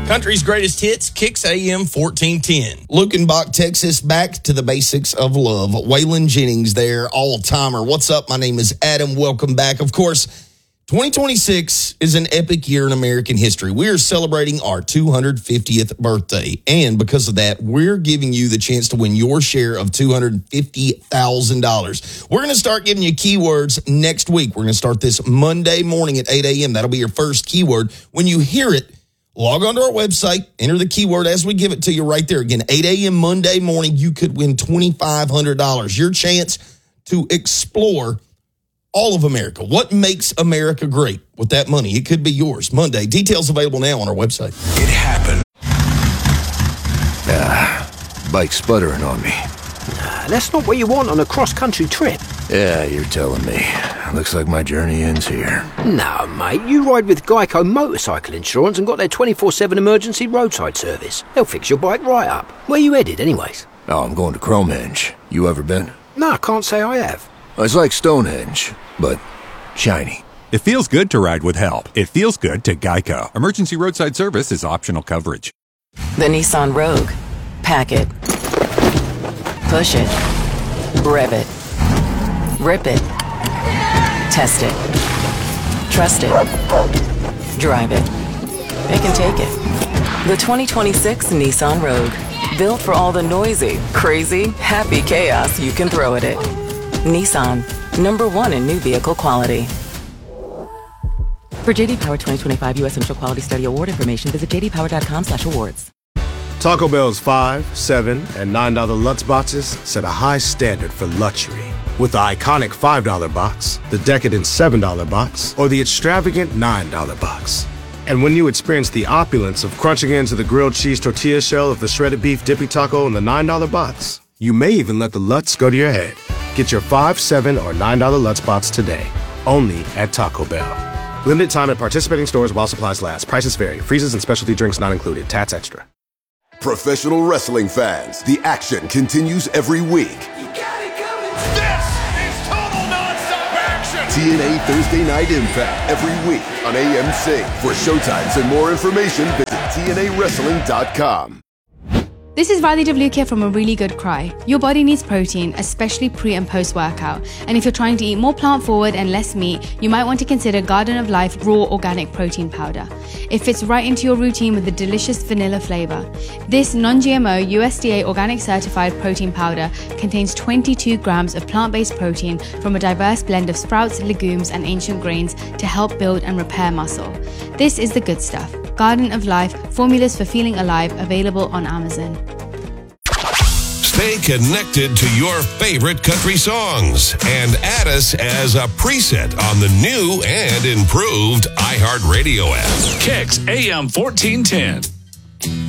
Country's greatest hits, Kicks AM 1410. Lukenbach, Texas, back to the basics of love. Waylon Jennings there, all-timer. What's up? My name is Adam. Welcome back. Of course, 2026 is an epic year in American history. We are celebrating our 250th birthday. And because of that, we're giving you the chance to win your share of $250,000. We're going to start giving you keywords next week. We're going to start this Monday morning at 8 a.m. That'll be your first keyword. When you hear it, log on to our website, enter the keyword as we give it to you right there. Again, 8 a.m. Monday morning, you could win $2,500. Your chance to explore all of America. What makes America great? With that money, it could be yours. Monday. Details available now on our website. It happened. Bike sputtering on me. That's not what you want on a cross-country trip. Yeah, you're telling me. Looks like my journey ends here. No, mate, you ride with Geico Motorcycle Insurance and got their 24/7 emergency roadside service. They'll fix your bike right up. Where you headed, anyways? Oh, I'm going to Cromehenge. You ever been? No, I can't say I have. It's like Stonehenge, but shiny. It feels good to ride with help. It feels good to Geico. Emergency roadside service is optional coverage. The Nissan Rogue. Pack it. Push it. Rev it. Rip it. Test it. Trust it. Drive it. It can take it. The 2026 Nissan Rogue. Built for all the noisy, crazy, happy chaos you can throw at it. Nissan. #1 in new vehicle quality. For JD Power 2025 U.S. Central Quality Study Award information, visit jdpower.com/awards. Taco Bell's $5, $7, and $9 Lutz boxes set a high standard for luxury. With the iconic $5 box, the decadent $7 box, or the extravagant $9 box. And when you experience the opulence of crunching into the grilled cheese tortilla shell of the shredded beef dippy taco in the $9 box, you may even let the Lutz go to your head. Get your $5, $7, or $9 Lutz box today, only at Taco Bell. Limited time at participating stores while supplies last. Prices vary. Freezes and specialty drinks not included. Tats extra. Professional wrestling fans, the action continues every week. You got it coming. This is total nonstop action. TNA Thursday Night Impact every week on AMC. For showtimes and more information, visit TNAWrestling.com. This is Riley DeVluke from A Really Good Cry. Your body needs protein, especially pre- and post-workout. And if you're trying to eat more plant-forward and less meat, you might want to consider Garden of Life Raw Organic Protein Powder. It fits right into your routine with a delicious vanilla flavor. This non-GMO USDA organic certified protein powder contains 22 grams of plant-based protein from a diverse blend of sprouts, legumes, and ancient grains to help build and repair muscle. This is the good stuff. Garden of Life, formulas for feeling alive, available on Amazon. Stay connected to your favorite country songs and add us as a preset on the new and improved iHeartRadio app. Kicks AM 1410.